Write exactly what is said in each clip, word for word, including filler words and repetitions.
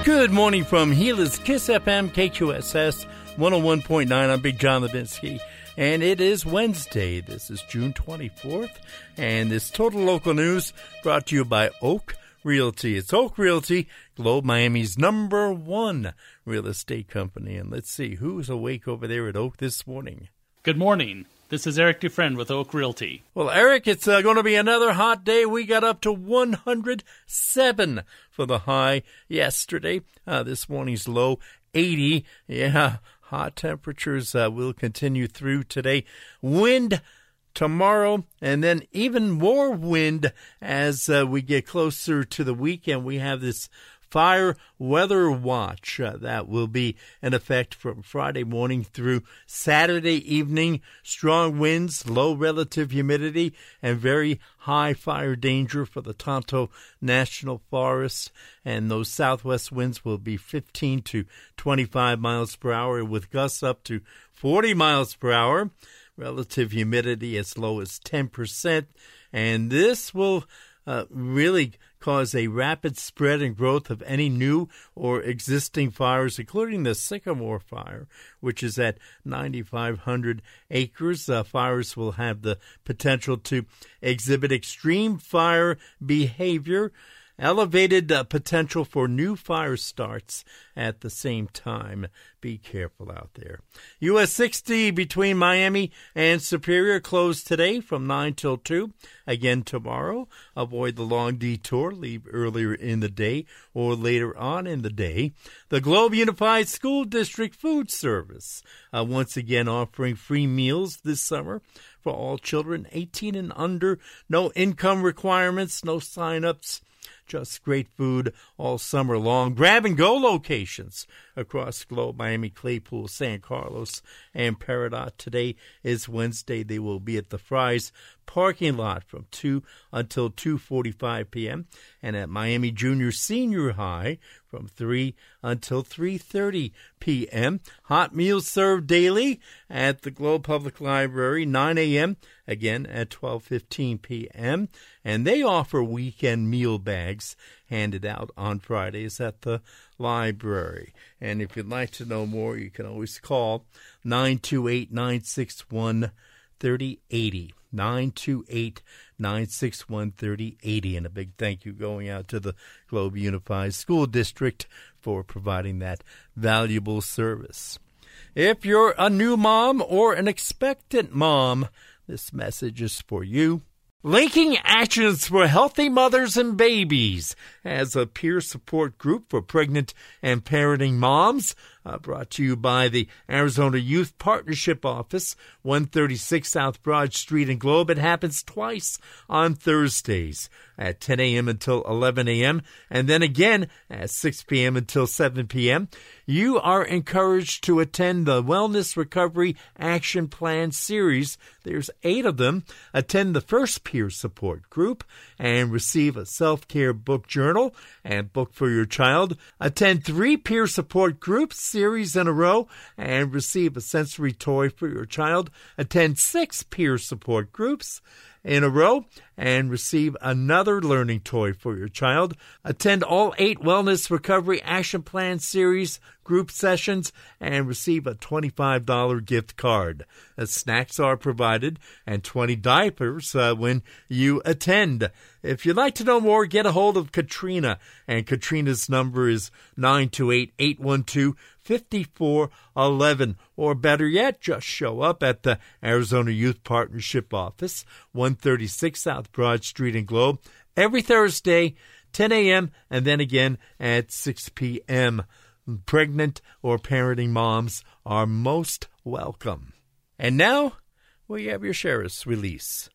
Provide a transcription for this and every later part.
Good morning from Gila's Kiss F M, K Q S S one oh one point nine. I'm Big John Levinsky, and it is Wednesday. This is June twenty-fourth, and this Total Local News brought to you by Oak Realty. It's Oak Realty, Globe Miami's number one real estate company. And let's see, who's awake over there at Oak this morning? Good morning. This is Eric Dufresne with Oak Realty. Well, Eric, it's uh, going to be another hot day. We got up to one hundred seven for the high yesterday. Uh, this morning's low, eighty. Yeah, hot temperatures uh, will continue through today. Wind tomorrow, and then even more wind as uh, we get closer to the weekend. We have this fire weather watch uh, that will be in effect from Friday morning through Saturday evening. Strong winds, low relative humidity, and very high fire danger for the Tonto National Forest. And those southwest winds will be fifteen to twenty-five miles per hour with gusts up to forty miles per hour. Relative humidity as low as ten percent. And this will uh, really cause a rapid spread and growth of any new or existing fires, including the Sycamore Fire, which is at ninety-five hundred acres. Uh, fires will have the potential to exhibit extreme fire behavior, elevated uh, potential for new fire starts at the same time. Be careful out there. U S sixty between Miami and Superior closed today from nine till two. Again tomorrow. Avoid the long detour. Leave earlier in the day or later on in the day. The Globe Unified School District Food Service uh, once again offering free meals this summer for all children eighteen and under. No income requirements, no sign-ups. Just great food all summer long. Grab-and-go locations across Globe, Miami, Claypool, San Carlos, and Peridot. Today is Wednesday. They will be at the Fry's parking lot from two until two forty-five p.m. and at Miami Junior Senior High from three until three thirty p.m. Hot meals served daily at the Globe Public Library, nine a.m., again at twelve fifteen p.m. And they offer weekend meal bags handed out on Fridays at the library. And if you'd like to know more, you can always call nine two eight, nine six one, three oh eight oh. nine two eight, nine six one, three oh eight oh. And a big thank you going out to the Globe Unified School District for providing that valuable service. If you're a new mom or an expectant mom, this message is for you. Linking Actions for Healthy Mothers and Babies as a peer support group for pregnant and parenting moms, uh, brought to you by the Arizona Youth Partnership Office, one thirty-six South Broad Street in Globe. It happens twice on Thursdays at ten a.m. until eleven a.m. and then again at six p.m. until seven p.m. You are encouraged to attend the Wellness Recovery Action Plan series. There's eight of them. Attend the first peer support group and receive a self-care book journal and book for your child. Attend three peer support groups series in a row and receive a sensory toy for your child. Attend six peer support groups in a row and receive another learning toy for your child. Attend all eight Wellness Recovery Action Plan series group sessions and receive a twenty-five dollars gift card. Uh, snacks are provided and twenty diapers uh, when you attend. If you'd like to know more, get a hold of Katrina, and Katrina's number is nine two eight, eight one two, five four one one, or better yet, just show up at the Arizona Youth Partnership Office, one thirty-six South Broad Street in Globe, every Thursday, ten a.m., and then again at six p.m. Pregnant or parenting moms are most welcome. And now, we have your sheriff's release.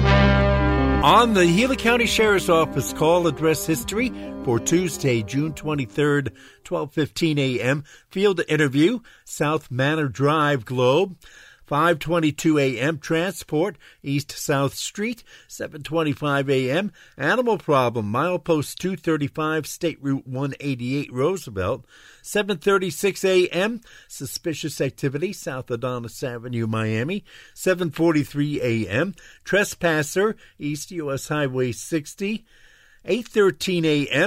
On the Gila County Sheriff's Office call address history for Tuesday, June twenty-third, twelve fifteen a.m. Field interview, South Manor Drive, Globe. five twenty-two a.m. Transport, East South Street, seven twenty-five a.m. Animal problem, milepost two thirty-five, State Route one eighty-eight, Roosevelt. seven thirty-six a.m. Suspicious activity, South Adonis Avenue, Miami. seven forty-three a.m. Trespasser, East U S Highway sixty. eight thirteen a.m.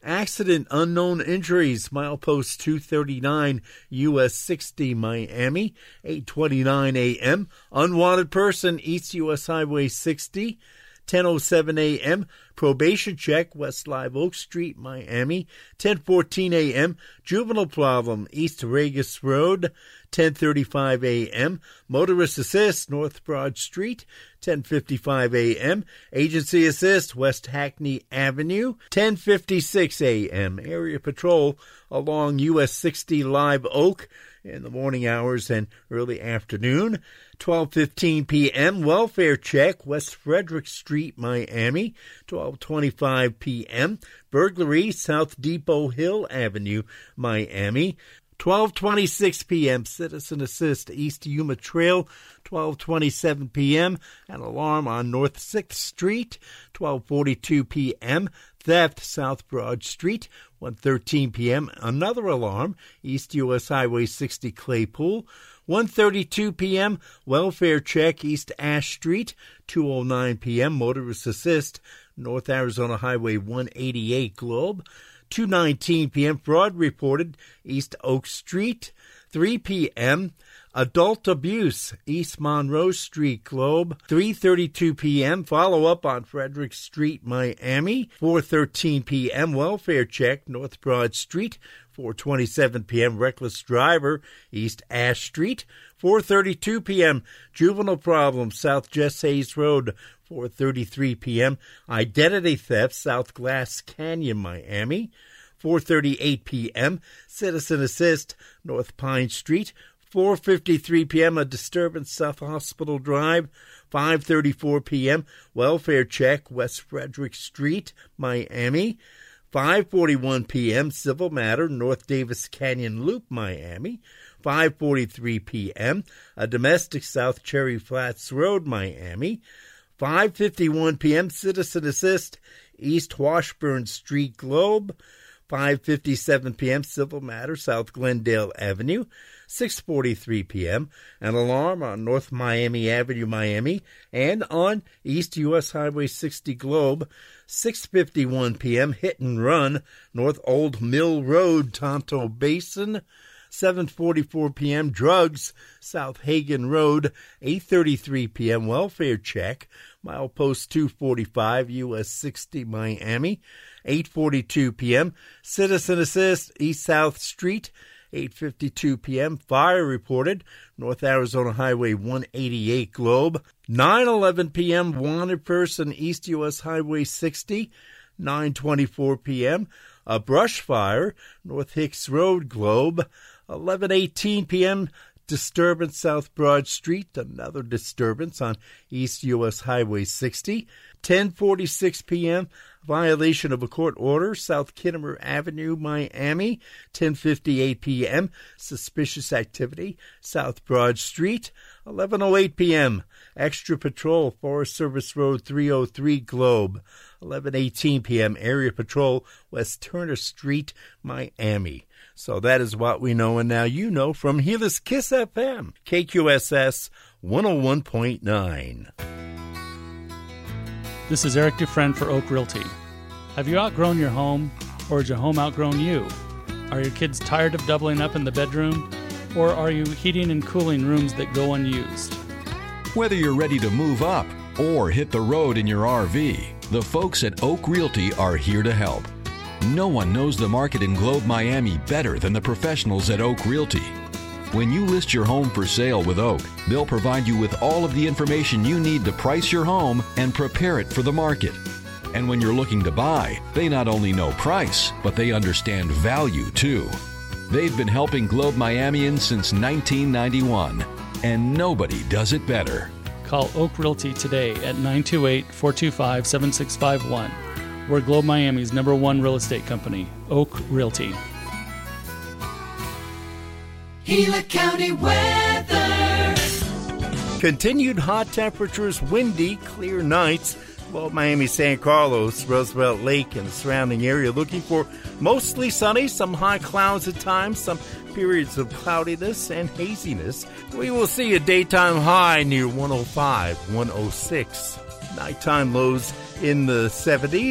Accident, unknown injuries, milepost two thirty-nine, U S sixty, Miami, eight twenty-nine a.m. Unwanted person, East U S Highway sixty, ten oh seven a.m. Probation check, West Live Oak Street, Miami, ten fourteen a.m. Juvenile problem, East Regis Road, ten thirty-five a.m. Motorist assist, North Broad Street, ten fifty-five a.m. Agency assist, West Hackney Avenue, ten fifty-six a.m. Area patrol along U S sixty Live Oak in the morning hours and early afternoon. twelve fifteen p.m. Welfare check, West Frederick Street, Miami. twelve twenty-five p.m. Burglary, South Depot Hill Avenue, Miami. twelve twenty-six p.m. Citizen assist, East Yuma Trail. twelve twenty-seven p.m. An alarm on North sixth Street. twelve forty-two p.m. Theft, South Broad Street. one thirteen p.m. Another alarm, East U S Highway sixty Claypool. one thirty-two p.m. Welfare check, East Ash Street. two oh nine p.m. Motorist assist, North Arizona Highway one eighty-eight Globe. two nineteen p.m. Fraud reported, East Oak Street. three p.m. Adult abuse, East Monroe Street, Globe. three thirty-two p.m. Follow-up on Frederick Street, Miami. four thirteen p.m. Welfare check, North Broad Street. four twenty-seven p.m. Reckless driver, East Ash Street. four thirty-two p.m. Juvenile problem, South Jess Hayes Road. four thirty-three p.m. Identity theft, South Glass Canyon, Miami. four thirty-eight p.m. Citizen assist, North Pine Street. four fifty-three p.m. A disturbance, South Hospital Drive. five thirty-four p.m. Welfare check, West Frederick Street, Miami. five forty-one p.m. Civil matter, North Davis Canyon Loop, Miami. five forty-three p.m. A domestic, South Cherry Flats Road, Miami. five fifty-one p.m. Citizen assist, East Washburn Street, Globe. five fifty-seven p.m. Civil matter, South Glendale Avenue. six forty-three p.m. An alarm on North Miami Avenue, Miami, and on East U S Highway sixty Globe. six fifty-one p.m. Hit and run, North Old Mill Road, Tonto Basin. seven forty-four p.m. Drugs, South Hagen Road. eight thirty-three p.m. Welfare check, milepost two forty-five, U S sixty, Miami. eight forty-two p.m. Citizen assist, East South Street. eight fifty-two p.m. Fire reported, North Arizona Highway one eighty-eight Globe. nine eleven p.m. Wanted person, East U S Highway sixty. nine twenty-four p.m. A brush fire, North Hicks Road, Globe. eleven eighteen p.m. Disturbance, South Broad Street. Another disturbance on East U S Highway sixty. ten forty-six p.m. Violation of a court order, South Kittimer Avenue, Miami. ten fifty-eight p.m. Suspicious activity, South Broad Street. eleven oh eight p.m. Extra patrol, Forest Service Road three oh three Globe. eleven eighteen p.m. Area patrol, West Turner Street, Miami. So that is what we know, and now you know from Helix Kiss F M, K Q S S one oh one point nine. This is Eric Dufresne for Oak Realty. Have you outgrown your home, or has your home outgrown you? Are your kids tired of doubling up in the bedroom, or are you heating and cooling rooms that go unused? Whether you're ready to move up or hit the road in your R V, the folks at Oak Realty are here to help. No one knows the market in Globe, Miami better than the professionals at Oak Realty. When you list your home for sale with Oak, they'll provide you with all of the information you need to price your home and prepare it for the market. And when you're looking to buy, they not only know price, but they understand value too. They've been helping Globe Miamians since nineteen ninety-one, and nobody does it better. Call Oak Realty today at nine two eight, four two five, seven six five one. We're Globe Miami's number one real estate company, Oak Realty. Gila County weather. Continued hot temperatures, windy, clear nights. Well, Miami, San Carlos, Roosevelt Lake, and the surrounding area looking for mostly sunny, some high clouds at times, some periods of cloudiness and haziness. We will see a daytime high near one oh five, one oh six. Nighttime lows in the seventies.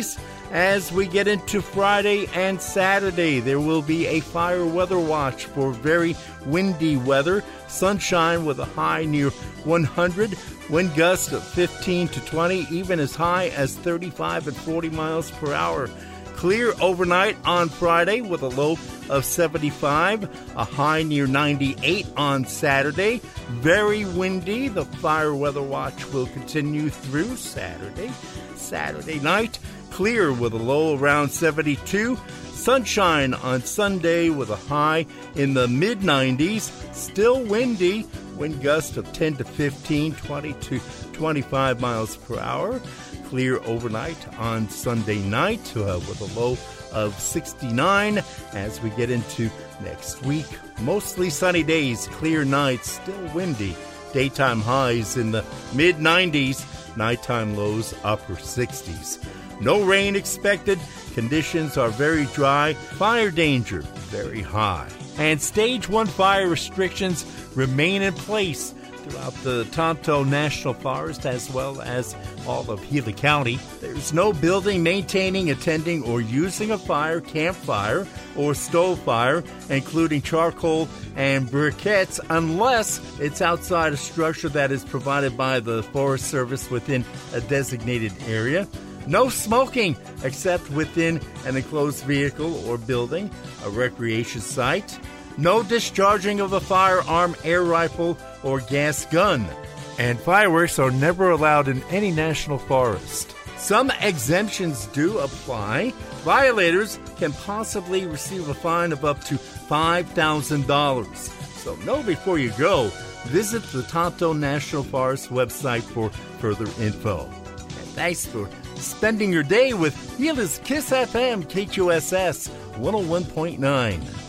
As we get into Friday and Saturday, there will be a fire weather watch for very windy weather. Sunshine with a high near one hundred. Wind gusts of fifteen to twenty, even as high as thirty-five and forty miles per hour. Clear overnight on Friday with a low of seventy-five, a high near ninety-eight on Saturday. Very windy. The fire weather watch will continue through Saturday. Saturday night, clear with a low around seventy-two. Sunshine on Sunday with a high in the mid nineties. Still windy. Wind gust of ten to fifteen, twenty to twenty-five miles per hour. Clear overnight on Sunday night uh, with a low of sixty-nine. As we get into next week, mostly sunny days, clear nights, still windy. Daytime highs in the mid nineties, nighttime lows upper sixties. No rain expected. Conditions are very dry. Fire danger very high. And stage one fire restrictions remain in place throughout the Tonto National Forest as well as all of Gila County. There's no building, maintaining, attending, or using a fire, campfire, or stove fire, including charcoal and briquettes, unless it's outside a structure that is provided by the Forest Service within a designated area. No smoking except within an enclosed vehicle or building, a recreation site. No discharging of a firearm, air rifle, or gas gun. And fireworks are never allowed in any national forest. Some exemptions do apply. Violators can possibly receive a fine of up to five thousand dollars. So know before you go. Visit the Tonto National Forest website for further info. And thanks for spending your day with Gila's Kiss F M K Q S S one oh one point nine.